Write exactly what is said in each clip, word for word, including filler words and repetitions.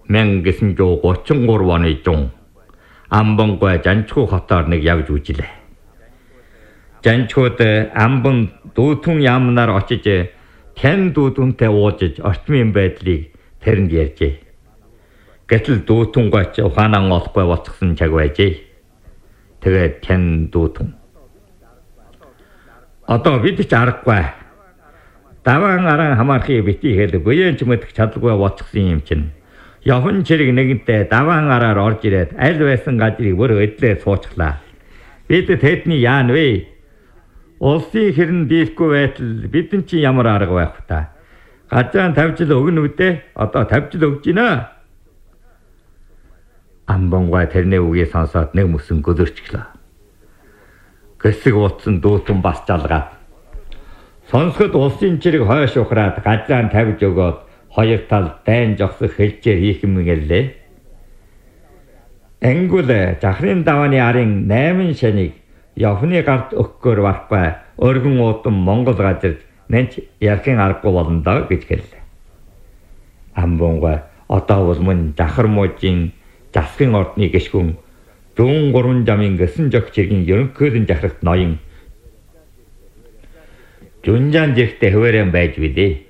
мянга тысяча тридцать три оны жун Амбангүй Жанчхуу хотоор нэг явж үжилээ. Жанчхууд Амбан дүүтэн яамнаар очиж тэн дүүдүнтэй уужиж орчмын байдлыг тэрэнд ярьжээ. Гэтэл дүүтэнгүй ухаанаа олохгүй болчихсон чаг байжээ. Тэгээд тэн дүүтэн. Одоо бид ч аргагүй. Даван аран хамаархыг битийхэд буянч мэдэх чадалгүй болчихсон юм чинь. Явхан чирэг нэгэнтээ даван араар орж ирээд аль байсан газрыг бүр өдлөө суучлаа. Бид тэдний яан вэ? Улсын хэрэн дийлэхгүй байтал бидэн чи ямар арга байх вэ та? Газаан тавьж л өгнө үдээ. Одоо тавьж л өгж гинэ. Амбангүй тэрний үгийг сонсоод нэг мөсөн гөлөрчлөө. Гэсэг утсан дүүтэн бас жалгаад. Сонсоход улсын чирэг хойш ухраад газаан тавьж өгөөд хоёр тал дайн жогсох хэлжээр хийх юм гэлээ. Энгүүл жахрын давааны арын найман шанийг явхны гарт өгөхөөр барахгүй өргөн уудам Монгол газарт нэнч ярхийн аргагүй болно даа гэж хэллээ. Амбангүй одоо бол мөн жахар мужийн засгийн ордны гишгүн дүүн гурван жамын гисэн жог чиргийн ерөнхийлөн жахрагт ноён Жүнжан жигтэй хөвөрэн байж бидээ.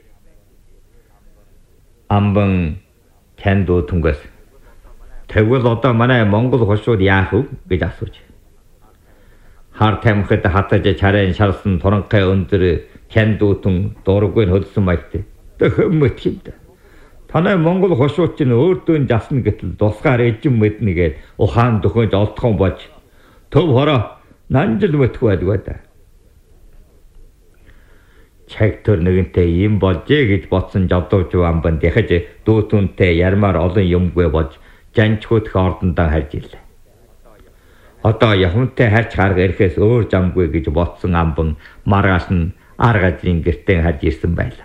Амбан Кэндо түнгээс тэгвэл одоо манай Монгол хошууд яах вэ гэж асууж. Хар тамхид хатаж чаран шарсан туранхай өндөр Кэндо түн дургүй хөдсөн майт. Тэхмэт хэмдэ. Танай Монгол хошууд чинь өөртөө жасна гэтэл тусгаар эжим мэднэгээд ухаан дөхөж олдхон бож төв хороо нанжил мэдэх байдгүй да. Чаг төр нэгэнтэй юм болжээ гэж бодсон жавдууч Амбан дахиж дүүтүнтэй ярмаар олон юмгүй болж Жанчхуудх ордондоо харж ирлээ. Одоо явхантай харж харга ирэхээс өөр замгүй гэж бодсон Амбан маргааш нь аргажийн гэртээ харж ирсэн байлаа.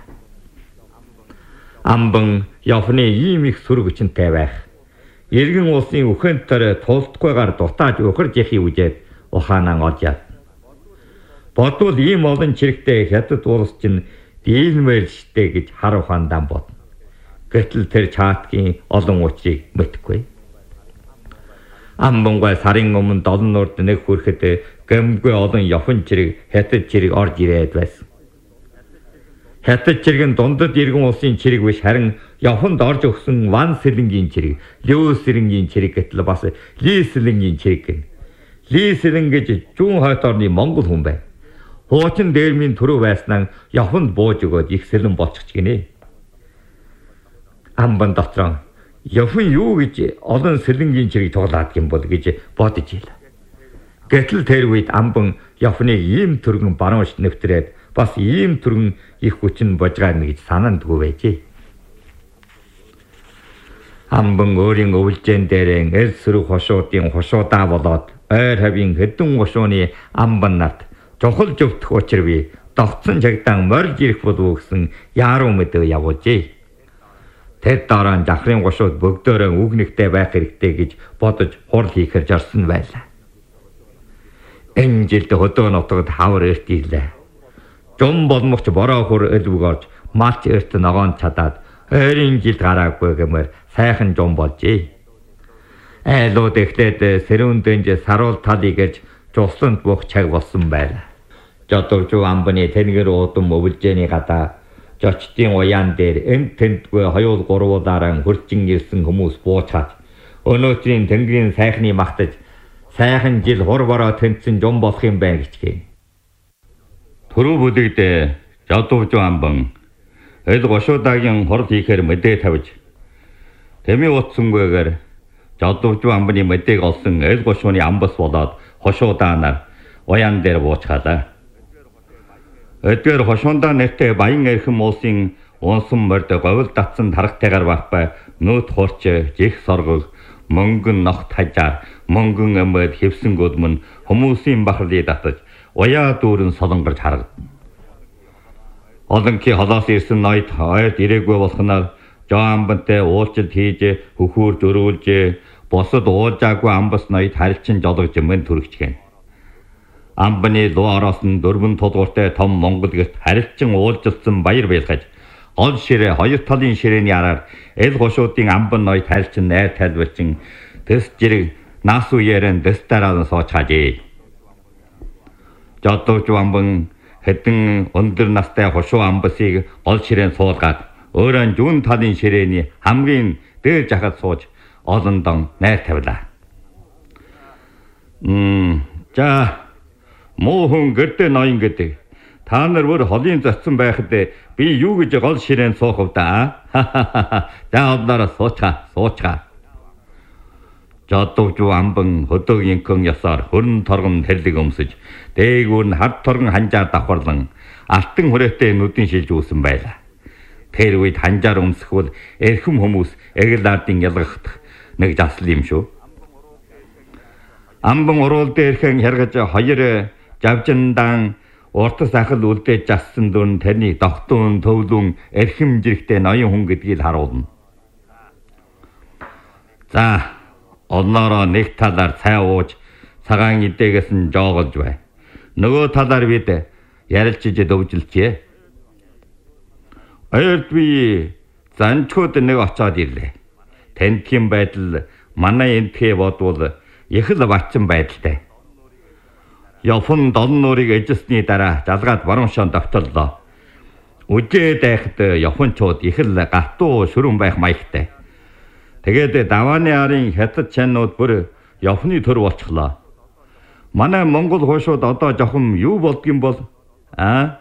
Амбан явхны ийм их сүрэг хүчинтэй байх. Иргэн улсын үхэнтээр тулдахгүйгээр дутааж өхөрж яхий үжээд ухаанаа олж яв. Бодвол ийм олон чирэгтэй хятад улс чинь дийлмээр штэ гэж хар ухаандаа бодно. Гэтэл тэр чаатгийн олон учрыг мэдхгүй. Амбангүй сарын өмнө долон нурд нэг хүрэхэд гэмгүй олон явхан чирэг хятад чирэг орж ирээд байсан. Хятад чирэг нь дундад иргэн улсын чирэг биш харин явханд орж өгсөн Ван Сэлэнгийн чирэг, Лүү Сэлэнгийн чирэг гэтэл бас Ли Сэлэнгийн чирэг гэн. Ли Сэлэн гэж зүүн хойд орны Монгол хүн бай. Хуучин дээрмийн төрөө байснаа явханд бууж өгөөд их сэлэн болчих гинэ. Амбан дотроо явхан юу гэж олон сэлэнгийн чирэг тоглаад гин бол гэж бодож ийлээ. Гэтэл тэр үед Амбан явхныг ийм төргөн баруунш нэвтрээд бас ийм төргөн их хүчин божгаана гэж санаандгүй байжээ. Амбан өөрийн өвлжэн дээрэн эл сүрэг хошуудын хошуудаа болоод ойр хавийн хэдэн гушууны Амбан нарт чухал зөвтөх учир би довцсон чагдаан морж ирэх болов гэсэн яруу мэдээ явуулжээ. Тэд дараа нь жахрын гушууд бөгдөөрөө үгнэгтэй байх хэрэгтэй гэж бодож хурл хийхээр жарсан байлаа. Энэ жилд хөдөө нутагт хавар эрт ирлээ. Жум болмогч бороо хүр элвэг орж малч эрт ногоон чадаад ойрын жилд гараагүй гэмээр сайхан жум болжээ. Айлууд эхлээд сэрүүн дэнж саруул талыг ирж жусланд буух чаг болсон байлаа. Жодовч Амбаны тэнгэр уудам өвлжээний гадаа жочдын уяан дээр энд тэндгүй хоёул гурвуулаараа хурчин ирсэн хүмүүс буучаад өнөөдрийн тэнгэрийн сайхны магтаж сайхан жил хур бороо тэнцэн жум болох юм байна гэжээ. Төрөө бүлэгд жодовч Амбан эл гошуудагийн хурд хийхээр мэдээ тавьж тэми утсангүйгээр жодовч Амбаны мэдээг олсон эл гошууны амбас болоод хошуудаанаар уяан дээр буучгаалаа. Эдгээр хошуундаа нэртэй баян эрхэм улсын унсан морд говьл татсан тархтайгаар байхгүй нөт хурч жих соргол мөнгөн ногт хажаар мөнгөн амьд хэвсэн гудмын хүмүүсийн бахарлыг татаж уяа дүүрэн солонгорж харагдана. Олонки холоос ирсэн ноёд ойд ирээгүй болохноор Жоо Амбантай уулзалт хийж хөхүүр дөрүүлж босод уулзаагүй амбас ноёд харилцан жологж мэн төрөгчгэн. Амбаны луу ороос нь дөрвөн тулгууртай том Монгол гэрт харилцан уулзалцсан баяр байлгаж гол ширээ хоёр талын ширээний араар эл гошуудын амбан ной тайлчин найр тайлбарчин дэс жирэг нас уяран дэс дараа сууж хажээ. Жодовч амбан хэдэн өндөр настай хошуу амбасыг гол ширээнд суулгаад өөрөө зүүн талын ширээний хамгийн дээр жахад сууж олон дон найр тавилаа. Мм за муу хүн гэрдэ ноён гэдэг. Та нар бүр холын зоцсон байхад би юу гэж гол ширээнд суух вэ та? За однороо суучаа, суучаа. Жодовч амбан хөдөг инкэн ясаар хөрн торгон тэрлэг өмсөж, дээгүүр нь хад торгон ханжаар давхарлан алтан хүрээтэй нүдэн шилж үүсэн байлаа. Тэр үед ханжаар өмсөхвөл эрхэм хүмүүс эгэл ардын ялгах нэг засал юм шүү. Амбан уруул дээрхэн хэргэж хоёр жавжиндан урт сахал үлдээж жассан дүн тэрний дохтун төвлөн эрхэм жирэгтэй ноён хүн гэдгийг харуулна. За одноороо нэг талаар цай ууж цагаан идээгээс нь жоогolж бай. Нөгөө талаар бид ярилцж дөвжилчээ. Ойрд би занчууд нэг очоод ирлээ. Тентхийн байдал манай энтхээ бодвол их л бачсан байдалтай. Яфун дон нуурыг эжсэний дараа жалгаад боромшон тогтоллоо. Үжээ дайхад яфунчууд их л гатуу шүрэн байх маягтай. Тэгээд давааны арын хятад чанууд бүр яфны төр болчихлоо. Манай Монгол хуушууд одоо жоохон юу болдгийм бол аа?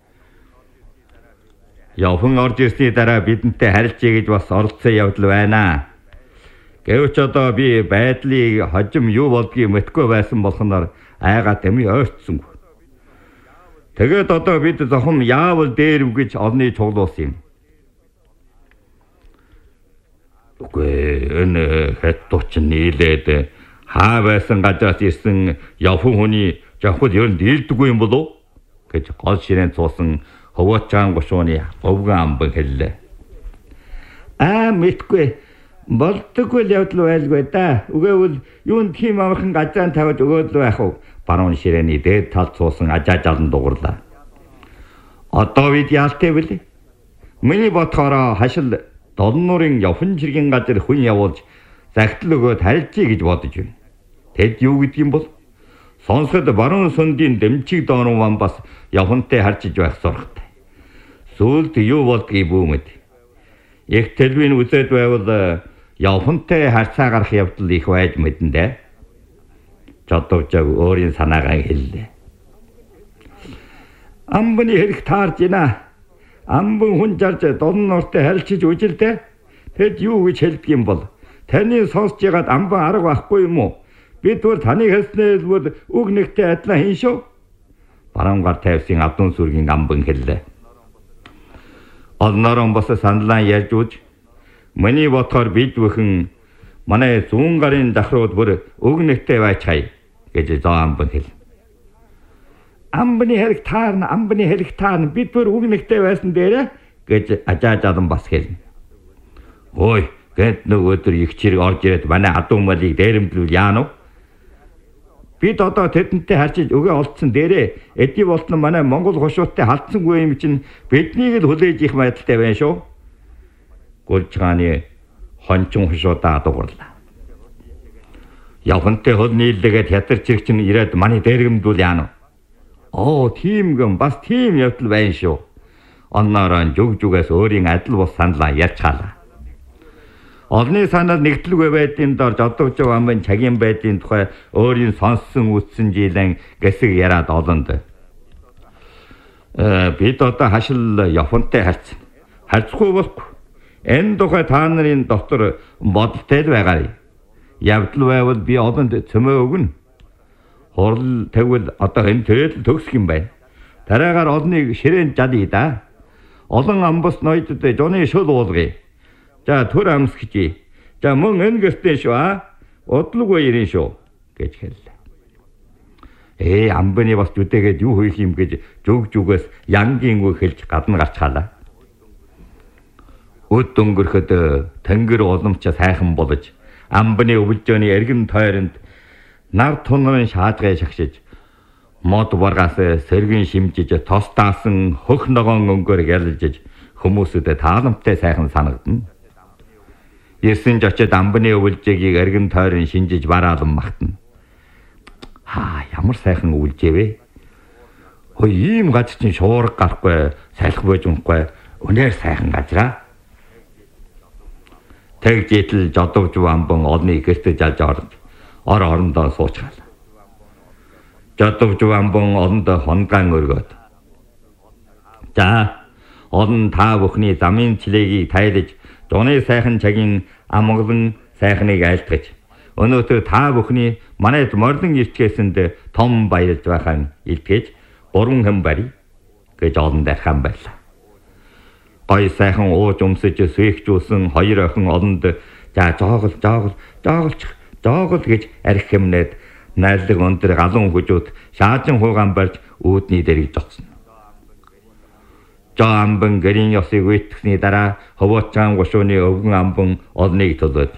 Яфун орж ирсний дараа бидэнтэй харилцъя гэж бас оролцсон явдал байна. Гэвч одоо би байдлыг хожим юу болдгийг мэдгүй байсан болохоор айгаа тэмээ ойртсонгүй. Тэгээд одоо бид зөвхөн яавал дээрв гэж олны цуглуулсан юм. Үгүй энэ хятадч нийлээд хаа байсан газраас ирсэн явхан хүний жавхад ер нь дийлдэггүй юм болов гэж гол ширээнд суусан хөвөөчаан гушууны өвгөн амбан хэллээ. Аа мэдгүй болдоггүй явдал байлгүй да. Үгээвэл юунд тийм амархан газаан тавьж өгөөд л байх уу? Баруун ширээний дээд талд суусан ажаажалан дугарлаа. Одоо бид яалтай бэлээ? Миний бодохоор хашил долон нуурын явхан жиргэн газар хүн явуулж загтал өгөөд харилцъя гэж бодож байна. Тэд юу гэдэг юм бол? Сонсоход баруун сүндийн дэмчиг доорн ван бас явхантай харьцаж байх сургатай. Сүүлд юу болдгийг бүүмэд. Их телевизэн үзээд байвал явхантай харьцаа гарах явдал их байж мэдэн дээ. Жодовчаг өөрийн санаагаа хэллээ. Амбаны хэрэг таарж байна. Амбан хүн жарж долон нууртай харилцаж үжилдэ. Тэд юу гэж хэлдэг юм бол? Таны сонсож ягаад амбан арга байхгүй юм уу? Бид бол таны хэлснээр бол үг нэгтэй адилхан хийн шүү. Баруунгаар тавьсан адуун сүргийн амбан хэллээ. Олнорон бос сандлан ярьж үж. Миний бодохоор бид бүхэн манай зүүн гарын захрууд бүр үг нэгтэй байцгаая гэж зоо амбан хэл. Амбаны хэрэг таарна, амбаны хэрэг таарна. Бид бүр үг нэгтэй байсан дээрээ гэж ажаажалан бас хэлнэ. Ой, гэт нэг өдөр их чирэг орж ирээд манай адуун малыг дээрэмдүүл яана уу? Бид одоо тэдэнтэй харьцаж өгөө олдсон дээрээ эдий болтон манай Монгол хушууттай халдсангүй юм чинь биднийг л хүлээж их байдалтай байна шүү. Гүлжгааны хончин хушуудаа дугарлаа. Явхантай хөл нийллэгээд хятад чирэг чинь ирээд манай дээрэмдүүл яана уу? Оо, тийм гэм бас тийм явдал байна шүү. Онноороо зүг зүгээс өөрийн адил бус саналаа ярьцгаалаа. Олны санал нэгтлгүй байдлын дор жодовч амбан цагийн байдлын тухай өөрийн сонссон үтсэн жилэн гэсэг яриад олонд. Э бид одоо хашил явхантай харьцсан. Харьцахгүй болохгүй. Энэ тухай та нарын дотор бодолтой байгаарай. Явдал байвал би олонд цөмөө өгнө. Хурал тэгвэл одоо энэ төрөл төгсөх юм байна. Дараагаар олныг ширээнд жадъя да. Олон амбас ноёдод жооны шул уулгая. За төр амсгий. За мөн энэ гэртээ шүү аа. Удлуугүй ирэн шүү гэж хэллээ. Ээ амбаны бас үдээгээд юу хийх юм гэж зүг зүгээс янгийн үг хэлж гадна гарчгаалаа. Өд өнгөрөхөд тэнгэр уламж сайхан болж амбаны өвөлжөөний эргэн тойронд нар тунрын шаадгай шагшиж мод баргаас сэргэн шимжиж тос даасан хөх ногоон өнгөөр ялжиж хүмүүсүүдэд тааламжтай сайхан санагдана. Ирсэн ч очиод амбаны өвөлжөөгийг эргэн тойрон шинжиж бараалан магтана. Аа, ямар сайхан өвөлжөө вэ? Хөөе, ийм газар чинь шуурга гарахгүй, салхи бож унахгүй, үнээр сайхан газраа. Тэг житл жодовж амбан олны гэртэ жалж орж ор орондоо суучгаал. Жодовж амбан олондоо хонган өргөд. За, олон та бүхний замын цэлэгийг тайлж, дуны сайхан цагийн амгалан сайхныг айлтгаж, өнөөдөр та бүхний манайд мордон ирчгээсэнд том баярлж байхаа илтгэж, гурван хэн барь гэж олон дахин байлаа. Гой сайхан ууж өмсөж сүйхжүүлсэн хоёр охин олонд за жоогол жоогол жоогolч жоогол гэж арх хэмнээд найрлаг өндөр галуун хүжүүд шаажин хуугаан барьж үүдний дэрийг зогсно. Жоо амбан гэрийн ёсыг үйтгэсний дараа хөвөөцөн гушууны өвгөн амбан олныг төлөөд.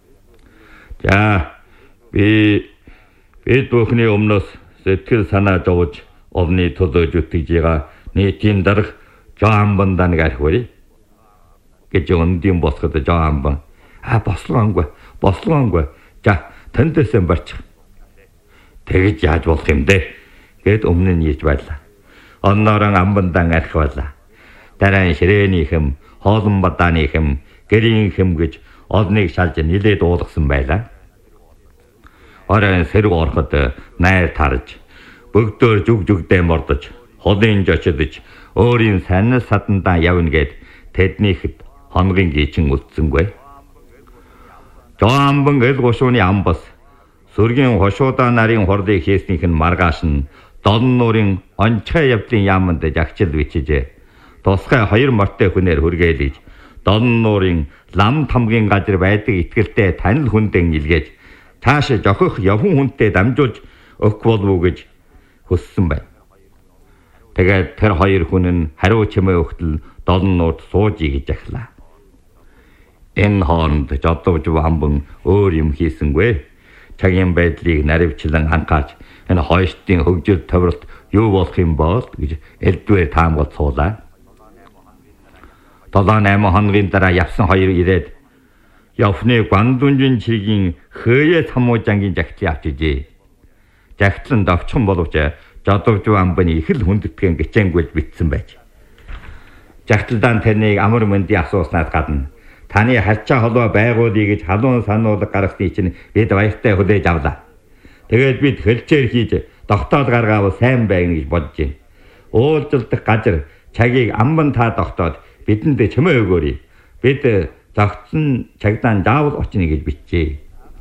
За би бид бүхний өмнөөс сэтгэл санаа зовж олны төлөөж үтгэж байгаа нийтийн дарга жоо амбандаа нэг архивэрий гэж өндөм босгод жоо амбан а бослогоонгүй бослогоонгүй за таньдээсэн барчих. Тэгж яаж болох юм бэ гэд өмнө нь ийж байлаа. Онноорон амбандаа архивалаа. Дараа нь ширээний хэм, хоолн бадааны хэм, гэрийн хэм гэж олныг шалж нилээд уулгасан байлаа. Оройн сэрг ороход найр тарж, бөгдөр зүг зүгдээ мордож, холын жочидж, өөрийн санал садандаа явна гэд тэднийхэд хоногийн гичин үлдсэнгүй. Жоо амбан эл гушууны амбас, сүргийн хошуудаа нарын хорлыг хийснийх нь маргааш нь долон нуурын онцгой явдлын яаманд жагчил бичижээ. Тусгай хоёр мортой хүнээр хүргээлж, долон нуурын лам тамгийн газар байдаг итгэлтэй танил хүндэн илгээж, цаашаа жохих явхан хүнтэй дамжуулж өгөх болов уу гэж хүссэн байна. Тэгээд тэр хоёр хүн нь хариу чимээ өгтөл долон нуурд суужий гэж ахлаа. Энэ хооронд жодовж амбан өөр юм хийсэнгүй. Цагийн байдлыг наривчлан анхаарч энэ хойштын хөгжил товролт юу болох юм бол гэж элдвээр таамаглаж суулаа. Долоо найман хоногийн дараа явсан хоёр ирээд явхны Гвандунжин чигийн хөөе самуужангийн жагтлыг авчижээ. Жагтлан довчхон боловч жодовж амбаны их л хүндэтгэн гिचэнгүйл битсэн байж. Жагтлдаа тэрнийг амар мэндийн асууснаас гадна таны харчаа холбоо байгуулъя гэж халуун сануулга гаргасны чинь бид баяртай хүлээж авлаа. Тэгээд бид хөлчээр хийж тогтоол гаргаавал сайн байна гэж бодож байна. Уулзалдах газар цагийг амбан та тогтоод бидэнд чимээ өгөөрэй. Бид зогтсон цагдаан заавал очно гэж бичжээ.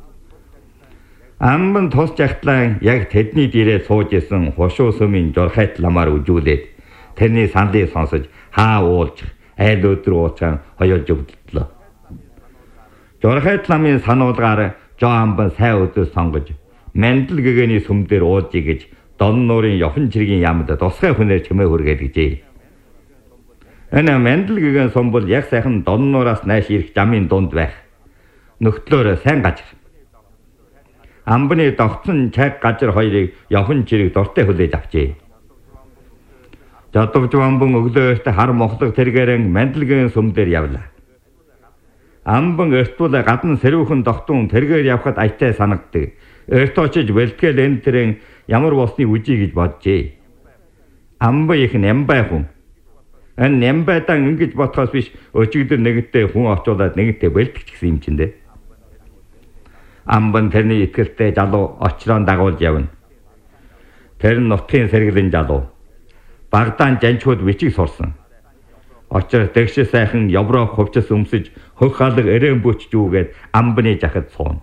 Амбан тус жагтлаа яг тэдний дээрээ сууж исэн хушуу сүмийн жорхайт ламаар үжүүлээд тэрний саналыг сонсож хаа уулж айл өдөр ууцхан хоёулж өгдлөө. Жорхайт ламын сануулгаар жоо амбан сайн өдөр сонгож мандал гэгэний сүм дээр уулжий гэж долон нуурын явхан чиргийн яамд тусгай хүнээр чимээ хүргээд гэжээ. Энэ мандал гэгэн сум бол яг сайхан долон нуураас нааш ирэх замын дунд байх. Нөхдлөөр сайн газар. Амбаны тогтсон цаг газар хоёрыг явхан чирэг дуртай хүлээж авчээ. Жодовж амбан өглөөт хар мохлог тэргээрэн мандал гэгэн сум дээр явлаа. Амбан эртүүл гадна сэрүүхэн тогтун тэргээр явхад айтай санагддаг. Эрт очиж бэлтгэл энэ тэрэн ямар болсны үжий гэж боджээ. Амбан их нямбай хүн. Энэ нямбайдан ингэж бодхоос биш өчигдөр нэгэнтээ хүн очуулаад нэгэнтээ бэлтгэж гисэн юм чинь дээ. Амбан тэрний итгэлтэй залуу очроон дагуулж явна. Тэр нь нутгийн сэргэлэн залуу. Багдаан жанчууд бичиг сурсан. Очор тэгш сайхан Европ хувцас өмсөж хөх халаг эрээн бүчж үүгээд амбаны жахад суун.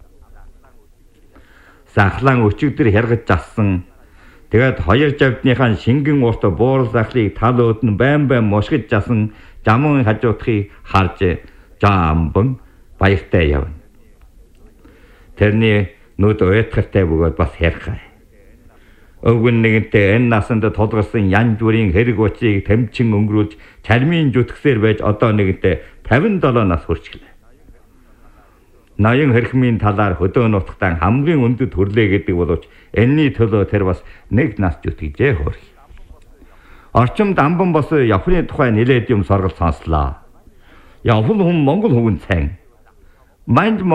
Сахлан өчигдөр хэргэж зассан. Тэгээд хоёр жавдныхаа шингэн урт буурал сахлыг тал өөдн байн байн мушгиж жасан жамун хажуутхыг харж жаа амбан баяртай явна. Тэрний нүд уйтгартай бөгөөд бас хэрхай. Өвгөн нэгэнтээ энэ насанд толгорсон янз бүрийн хэрэг учрыг тэмчин өнгөрүүлж чармийн зүтгэсээр байж одоо нэгэнтээ тавин долоо нас хүрчихлээ. Ноён хэрхмийн талаар хөдөө нутагтаа хамгийн өндөд хүрлээ гэдэг боловч энэний төлөө тэр бас нэг нас зүтгэжээ хөрх. Орчимд амбан бос Японы тухай нэлээд юм соргол сонслоо. Явхал хүн Монгол хөвгөн цайн. Манд